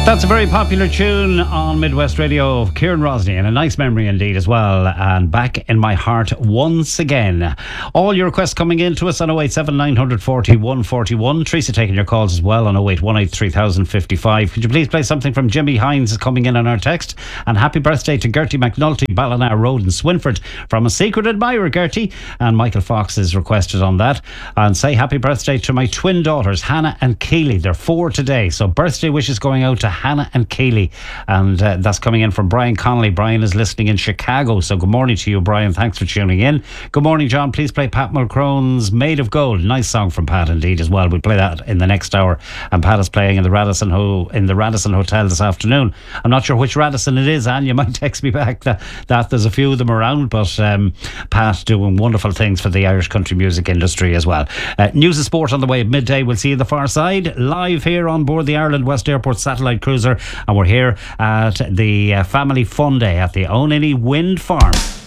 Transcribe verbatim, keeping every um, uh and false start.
That's a very popular tune on Midwest Radio of Kieran Rosny, and a nice memory indeed as well. And back in my heart once again. All your requests coming in to us on oh eight seven nine four oh one four one. Teresa taking your calls as well on oh eight one eight three thousand fifty-five. Could you please play something from Jimmy Hines is coming in on our text? And happy birthday to Gertie McNulty, Ballina Road in Swinford, from a secret admirer, Gertie. And Michael Fox is requested on that. And say happy birthday to my twin daughters, Hannah and Keely. They're four today. So birthday wishes going out to Hannah and Keely, and uh, that's coming in from Brian Connolly. Brian is listening in Chicago, so good morning to you, Brian. Thanks for tuning in. Good morning, John. Please play Pat Mulcrone's Made of Gold. Nice song from Pat indeed as well. We'll play that in the next hour, and Pat is playing in the Radisson Ho- in the Radisson Hotel this afternoon. I'm not sure which Radisson it is, Anne. You might text me back that, that there's a few of them around, but um, Pat doing wonderful things for the Irish country music industry as well. Uh, news and sport on the way at midday. We'll see you the far side, live here on board the Ireland West Airport satellite cruiser, and we're here at the uh, Family Fun Day at the Oniny Wind Farm.